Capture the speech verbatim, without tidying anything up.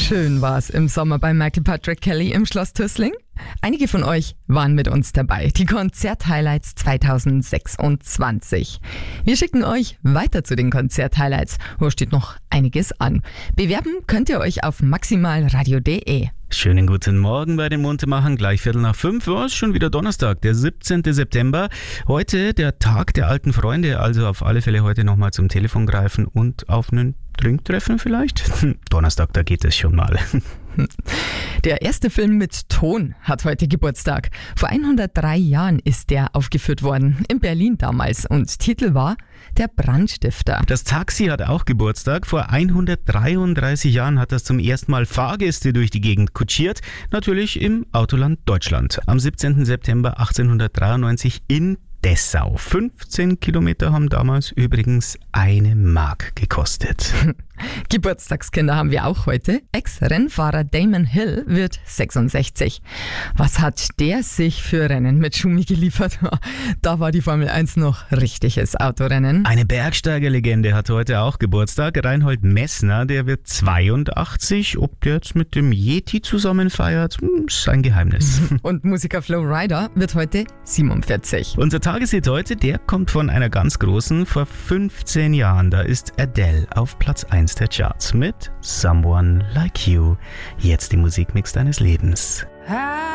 Schön war's im Sommer bei Michael Patrick Kelly im Schloss Tüßling. Einige von euch waren mit uns dabei. Die Konzert-Highlights zwanzig sechsundzwanzig. Wir schicken euch weiter zu den Konzert-Highlights. Wo steht noch einiges an. Bewerben könnt ihr euch auf maximalradio punkt de. Schönen guten Morgen bei den Muntermachern. Gleich Viertel nach fünf Uhr ist schon wieder Donnerstag, der siebzehnten September. Heute der Tag der alten Freunde, also auf alle Fälle heute nochmal zum Telefon greifen und auf einen Drink treffen vielleicht. Donnerstag, da geht es schon mal. Der erste Film mit Ton hat heute Geburtstag. Vor hundertdrei Jahren ist der aufgeführt worden, in Berlin damals. Und Titel war Der Brandstifter. Das Taxi hat auch Geburtstag. Vor hundertdreiunddreißig Jahren hat das zum ersten Mal Fahrgäste durch die Gegend kutschiert. Natürlich im Autoland Deutschland. Am siebzehnten September achtzehnhundertdreiundneunzig in Dessau. fünfzehn Kilometer haben damals übrigens eine Mark gekostet. Geburtstagskinder haben wir auch heute. Ex-Rennfahrer Damon Hill wird sechsundsechzig. Was hat der sich für Rennen mit Schumi geliefert? Da war die Formel eins noch richtiges Autorennen. Eine Bergsteigerlegende hat heute auch Geburtstag. Reinhold Messner, der wird zweiundachtzig. Ob der jetzt mit dem Yeti zusammen feiert, ist ein Geheimnis. Und Musiker Flo Rida wird heute siebenundvierzig. Unser Tageshit heute, der kommt von einer ganz großen. Vor fünfzehn Jahren, da ist Adele auf Platz eins der Charts mit Someone Like You. Jetzt die Musikmix deines Lebens.